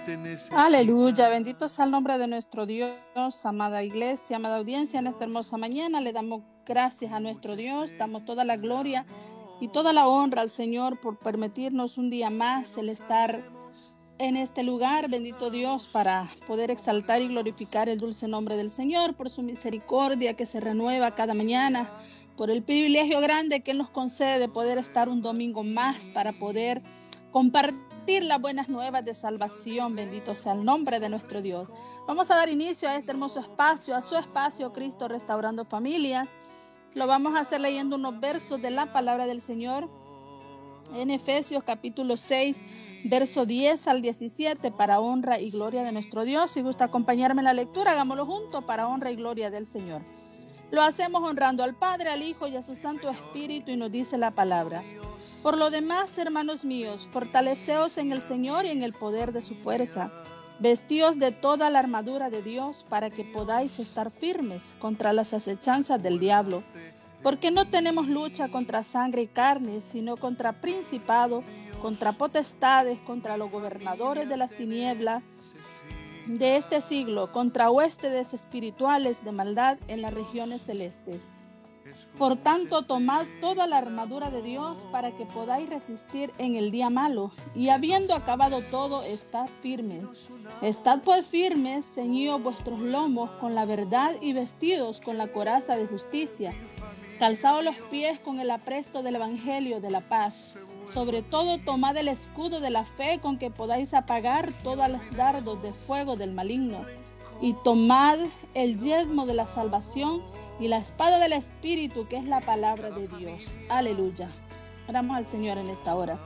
Aleluya, bendito sea el nombre de nuestro Dios, amada iglesia, amada audiencia. En esta hermosa mañana le damos gracias a nuestro Dios, damos toda la gloria y toda la honra al Señor por permitirnos un día más el estar en este lugar, bendito Dios, para poder exaltar y glorificar el dulce nombre del Señor, por su misericordia que se renueva cada mañana, por el privilegio grande que Él nos concede de poder estar un domingo más para poder compartir las buenas nuevas de salvación. Bendito sea el nombre de nuestro Dios. Vamos a dar inicio a este hermoso espacio, a su espacio Cristo Restaurando Familia. Lo vamos a hacer leyendo unos versos de la palabra del Señor en Efesios capítulo 6, verso 10 al 17, para honra y gloria de nuestro Dios. Si gusta acompañarme en la lectura, hagámoslo juntos para honra y gloria del Señor. Lo hacemos honrando al Padre, al Hijo y a su Santo Espíritu, y nos dice la palabra: por lo demás, hermanos míos, fortaleceos en el Señor y en el poder de su fuerza. Vestíos de toda la armadura de Dios para que podáis estar firmes contra las acechanzas del diablo. Porque no tenemos lucha contra sangre y carne, sino contra principados, contra potestades, contra los gobernadores de las tinieblas de este siglo, contra huestes espirituales de maldad en las regiones celestes. Por tanto, tomad toda la armadura de Dios para que podáis resistir en el día malo, y habiendo acabado todo, estad firmes. Estad pues firmes, ceñidos vuestros lomos con la verdad y vestidos con la coraza de justicia, calzados los pies con el apresto del evangelio de la paz. Sobre todo, tomad el escudo de la fe con que podáis apagar todos los dardos de fuego del maligno, y tomad el yelmo de la salvación y la espada del Espíritu, que es la palabra de Dios. Aleluya. Oramos al Señor en esta hora.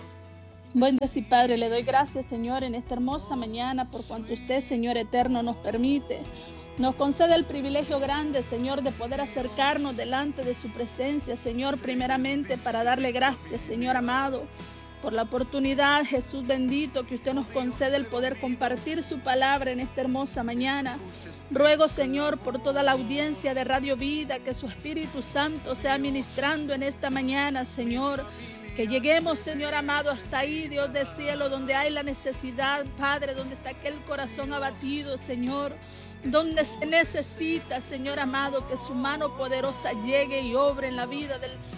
Buen Dios y Padre, le doy gracias, Señor, en esta hermosa mañana, por cuanto usted, Señor eterno, nos permite. Nos concede el privilegio grande, Señor, de poder acercarnos delante de su presencia, Señor, primeramente para darle gracias, Señor amado, por la oportunidad, Jesús bendito, que usted nos concede el poder compartir su palabra en esta hermosa mañana. Ruego, Señor, por toda la audiencia de Radio Vida, que su Espíritu Santo sea ministrando en esta mañana, Señor. Que lleguemos, Señor amado, hasta ahí, Dios del cielo, donde hay la necesidad, Padre, donde está aquel corazón abatido, Señor, donde se necesita, Señor amado, que su mano poderosa llegue y obre en la vida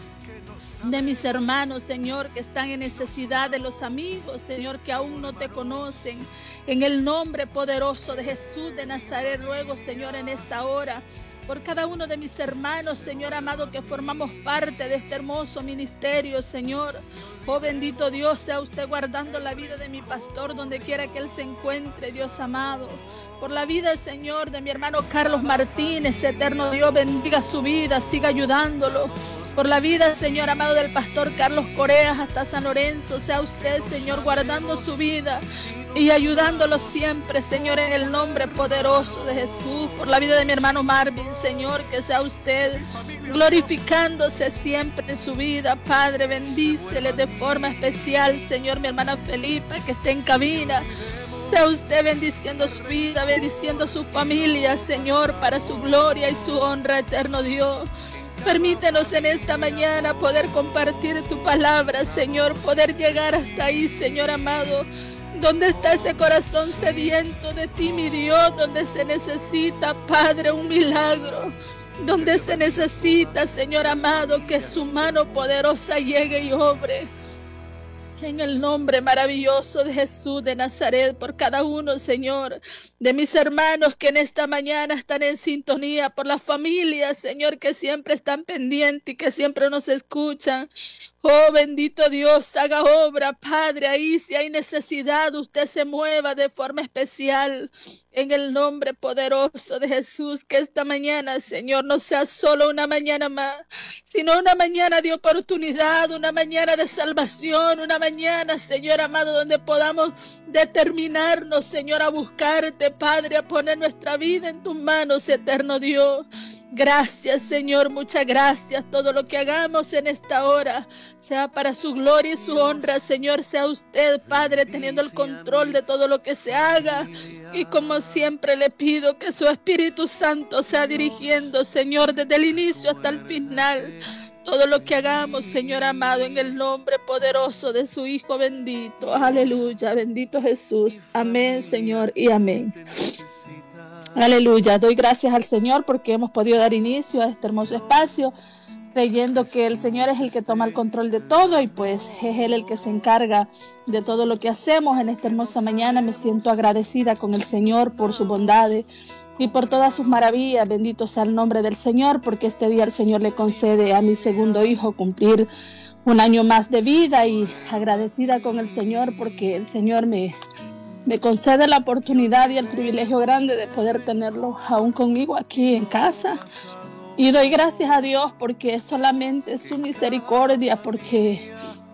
de mis hermanos, Señor, que están en necesidad, de los amigos, Señor, que aún no te conocen. En el nombre poderoso de Jesús de Nazaret, ruego, Señor, en esta hora, por cada uno de mis hermanos, Señor amado, que formamos parte de este hermoso ministerio, Señor. Oh bendito Dios, sea usted guardando la vida de mi pastor donde quiera que él se encuentre, Dios amado. Por la vida, Señor, de mi hermano Carlos Martínez, eterno Dios, bendiga su vida, siga ayudándolo. Por la vida, Señor amado, del pastor Carlos Coreas hasta San Lorenzo, sea usted, Señor, guardando su vida y ayudándolo siempre, Señor, en el nombre poderoso de Jesús. Por la vida de mi hermano Marvin, Señor, que sea usted glorificándose siempre en su vida. Padre, bendícele de forma especial, Señor, mi hermana Felipa, que esté en cabina. Sea usted bendiciendo su vida, bendiciendo su familia, Señor, para su gloria y su honra, eterno Dios. Permítenos en esta mañana poder compartir tu palabra, Señor, poder llegar hasta ahí, Señor amado, donde está ese corazón sediento de ti, mi Dios, donde se necesita, Padre, un milagro, donde se necesita, Señor amado, que su mano poderosa llegue y obre. En el nombre maravilloso de Jesús de Nazaret, por cada uno, Señor, de mis hermanos que en esta mañana están en sintonía, por las familias, Señor, que siempre están pendientes y que siempre nos escuchan. Oh, bendito Dios, haga obra, Padre, ahí si hay necesidad, usted se mueva de forma especial, en el nombre poderoso de Jesús, que esta mañana, Señor, no sea solo una mañana más, sino una mañana de oportunidad, una mañana de salvación, una mañana, Señor amado, donde podamos determinarnos, Señor, a buscarte, Padre, a poner nuestra vida en tus manos, eterno Dios. Gracias, Señor, muchas gracias. Todo lo que hagamos en esta hora sea para su gloria y su honra, Señor. Sea usted, Padre, teniendo el control de todo lo que se haga. Y como siempre le pido que su Espíritu Santo sea dirigiendo, Señor, desde el inicio hasta el final. todo lo que hagamos, Señor amado, en el nombre poderoso de su Hijo bendito. Aleluya, bendito Jesús. Amén, Señor, y amén. Aleluya, doy gracias al Señor porque hemos podido dar inicio a este hermoso espacio, creyendo que el Señor es el que toma el control de todo y pues es Él el que se encarga de todo lo que hacemos. En esta hermosa mañana me siento agradecida con el Señor por sus bondades y por todas sus maravillas. Bendito sea el nombre del Señor, porque este día el Señor le concede a mi segundo hijo cumplir un año más de vida, y agradecida con el Señor porque el Señor me concede la oportunidad y el privilegio grande de poder tenerlo aún conmigo aquí en casa. Y doy gracias a Dios porque solamente es su misericordia, porque,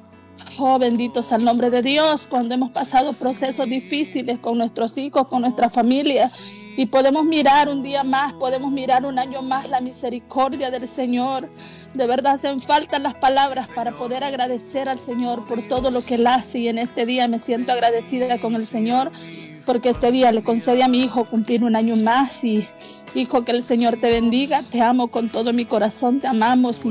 oh, bendito sea el nombre de Dios, cuando hemos pasado procesos difíciles con nuestros hijos, con nuestra familia, y podemos mirar un día más, podemos mirar un año más la misericordia del Señor. De verdad hacen falta las palabras para poder agradecer al Señor por todo lo que Él hace, y en este día me siento agradecida con el Señor porque este día le concede a mi hijo cumplir un año más. Y hijo, que el Señor te bendiga, te amo con todo mi corazón, te amamos,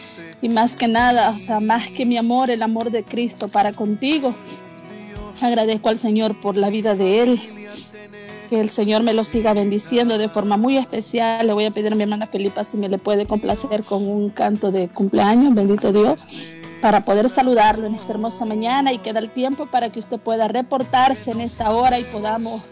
y más que nada, o sea, más que mi amor, el amor de Cristo para contigo. Agradezco al Señor por la vida de Él, que el Señor me lo siga bendiciendo de forma muy especial. Le voy a pedir a mi hermana Felipa si me le puede complacer con un canto de cumpleaños, bendito Dios, para poder saludarlo en esta hermosa mañana, y queda el tiempo para que usted pueda reportarse en esta hora y podamos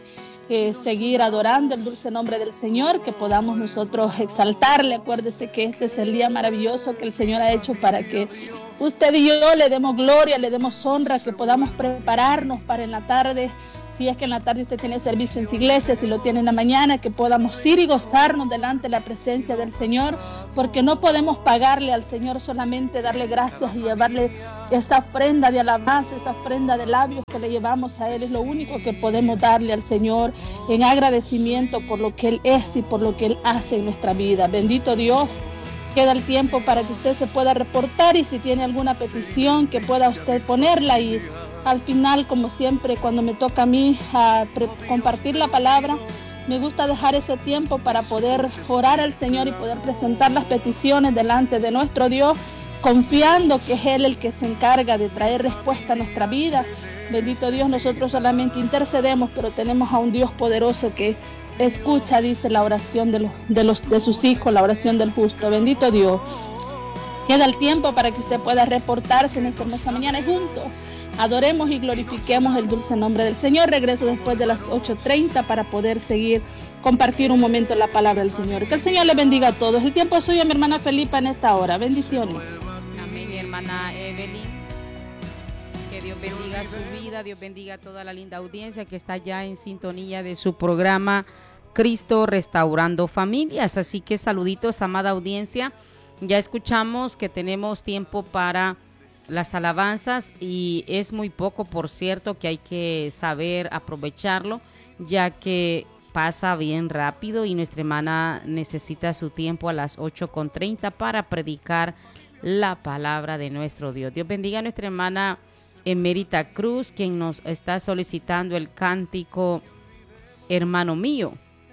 seguir adorando el dulce nombre del Señor, que podamos nosotros exaltarle. Acuérdese que este es el día maravilloso que el Señor ha hecho para que usted y yo le demos gloria, le demos honra, que podamos prepararnos para en la tarde. Si es que en la tarde usted tiene servicio en su iglesia, si lo tiene en la mañana, que podamos ir y gozarnos delante de la presencia del Señor, porque no podemos pagarle al Señor solamente darle gracias y llevarle esta ofrenda de alabanza, esa ofrenda de labios que le llevamos a Él. Es lo único que podemos darle al Señor en agradecimiento por lo que Él es y por lo que Él hace en nuestra vida. Bendito Dios. Queda el tiempo para que usted se pueda reportar, y si tiene alguna petición que pueda usted ponerla, y al final, como siempre, cuando me toca a mí compartir la palabra, me gusta dejar ese tiempo para poder orar al Señor y poder presentar las peticiones delante de nuestro Dios, confiando que es Él el que se encarga de traer respuesta a nuestra vida. Bendito Dios, nosotros solamente intercedemos, pero tenemos a un Dios poderoso que escucha, dice, la oración de sus hijos, la oración del justo. Bendito Dios. Queda el tiempo para que usted pueda reportarse en esta hermosa mañana y juntos adoremos y glorifiquemos el dulce nombre del Señor. Regreso después de las 8:30 para poder seguir, compartir un momento la palabra del Señor. Que el Señor le bendiga a todos. El tiempo es suyo, mi hermana Felipa, en esta hora. Bendiciones. Amén, hermana Evelyn. Que Dios bendiga su vida, Dios bendiga a toda la linda audiencia que está ya en sintonía de su programa Cristo Restaurando Familias. Así que saluditos, amada audiencia. Ya escuchamos que tenemos tiempo para las alabanzas, y es muy poco, por cierto, que hay que saber aprovecharlo, ya que pasa bien rápido, y nuestra hermana necesita su tiempo a las 8:30 para predicar la palabra de nuestro Dios. Dios bendiga a nuestra hermana Emérita Cruz, quien nos está solicitando el cántico Hermano Mío.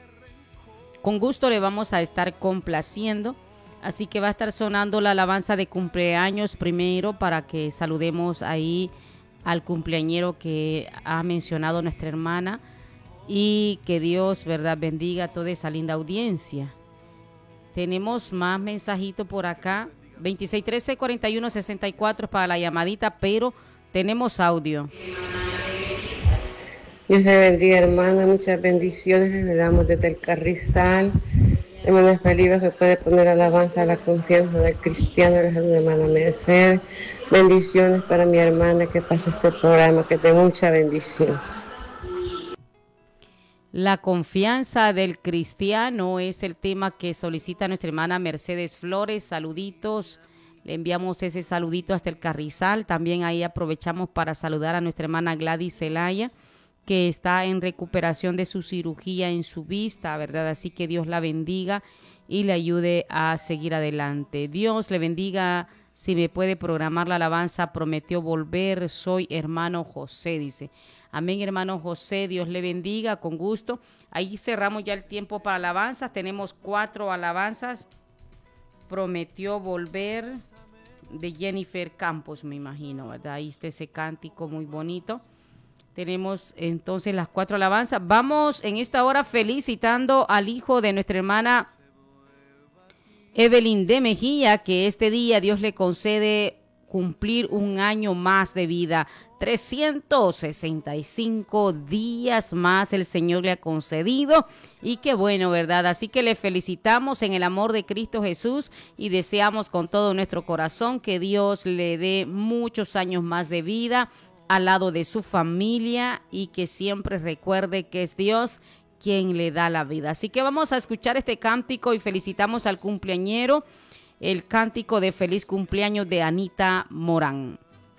Con gusto le vamos a estar complaciendo. Así que va a estar sonando la alabanza de cumpleaños primero, para que saludemos ahí al cumpleañero que ha mencionado nuestra hermana, y que Dios, verdad, bendiga a toda esa linda audiencia. Tenemos más mensajitos por acá. 2613-4164 para la llamadita, pero tenemos audio. Dios le bendiga, hermana, muchas bendiciones le damos desde el Carrizal. Hermana Felipe, que puede poner alabanza a la confianza del cristiano, le saluda hermana Mercedes. Bendiciones para mi hermana que pasa este programa, que tenga mucha bendición. La confianza del cristiano es el tema que solicita nuestra hermana Mercedes Flores. Saluditos, le enviamos ese saludito hasta el Carrizal. También ahí aprovechamos para saludar a nuestra hermana Gladys Zelaya, que está en recuperación de su cirugía en su vista, ¿verdad? Así que Dios la bendiga y le ayude a seguir adelante. Dios le bendiga. Si me puede programar la alabanza, prometió volver, soy hermano José, dice. Amén, hermano José, Dios le bendiga, con gusto. Ahí cerramos ya el tiempo para alabanzas. Tenemos 4 alabanzas. Prometió volver, de Jennifer Campos, me imagino, ¿verdad? Ahí está ese cántico muy bonito. Tenemos entonces las 4 alabanzas. Vamos en esta hora felicitando al hijo de nuestra hermana Evelyn de Mejía, que este día Dios le concede cumplir un año más de vida. 365 días más el Señor le ha concedido, y qué bueno, ¿verdad? Así que le felicitamos en el amor de Cristo Jesús y deseamos con todo nuestro corazón que Dios le dé muchos años más de vida al lado de su familia, y que siempre recuerde que es Dios quien le da la vida. Así que vamos a escuchar este cántico y felicitamos al cumpleañero, el cántico de feliz cumpleaños de Anita Morán.